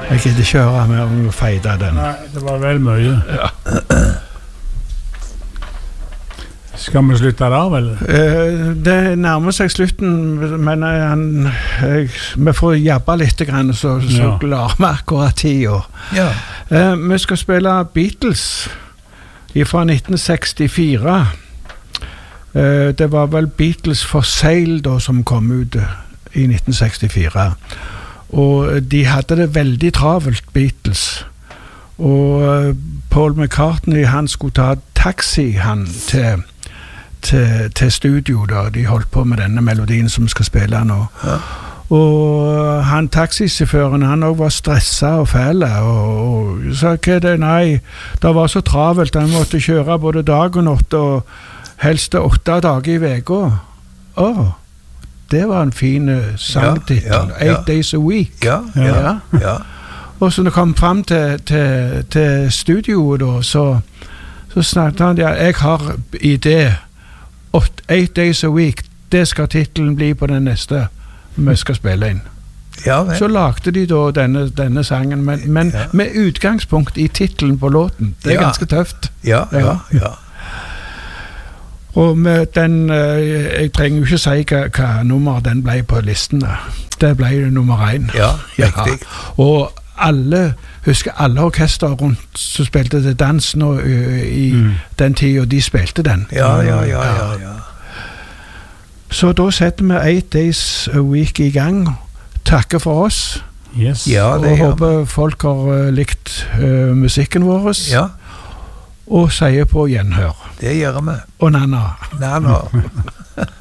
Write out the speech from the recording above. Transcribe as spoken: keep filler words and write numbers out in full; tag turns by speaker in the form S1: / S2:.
S1: Jeg gidder ikke høre mer om å feide den.
S2: Nei, det var vel mye.
S1: Ja.
S2: Skal vi slutte der, vel?
S1: Uh, det nærmer seg slutten, men uh, han, uh, vi får jabba litt, grann, så, så
S2: Ja.
S1: klarer vi akkurat tida.
S3: Ja.
S1: Uh, vi skal spille Beatles fra nitten sekstifire. Uh, det var vel Beatles for Sale da, som kom ut uh, i nitten sekstifire. Og de hadde det veldig travelt, Beatles. Og uh, Paul McCartney, han skulle ta taxi han til, til, til studio da. De holdt på med denne melodien som skal spille nå.
S3: Ja.
S1: Og han taxisjåføren, han også var stresset og fæl, og, og sa hva det, nei, det var så travelt, han måtte kjøre både dag og natt, og helst åtte dager i veka. Åh, det var en fin sangtitel,
S3: Ja, ja, ja.
S1: Eight Days a Week.
S3: Ja, ja, ja.
S1: Og så når jeg kom frem til, til, til studioet da, så, så snakket han, ja, jeg har idé, Åt, Eight Days a Week, det skal titelen bli på den neste vi skal spille inn.
S3: Ja, vel.
S1: Så lagde de da denne, denne sangen, men, men
S3: Ja.
S1: med utgangspunkt i titelen på låten. Det er
S3: Ja.
S1: ganske tøft.
S3: Ja, ja, ja.
S1: Og med den, eh, jeg trenger jo ikke si hva, hva nummer den ble på listene. Det ble det nummer én.
S3: Ja, riktig.
S1: Og alle, husker alle orkester rundt som spilte til dans nå ø, i
S2: Mm.
S1: den tiden, og de spilte den.
S3: Ja, ja, ja, ja, ja.
S1: Så da setter vi Eight Days a Week i gang. Takker for oss.
S2: Yes.
S3: Ja,
S1: Og
S3: det gjør vi.
S1: håper folk har ø, likt ø, musikken vår.
S3: Ja,
S1: Og sier på gjenhør.
S3: det gjør vi.
S1: Og Nanna.
S3: Nei, nå.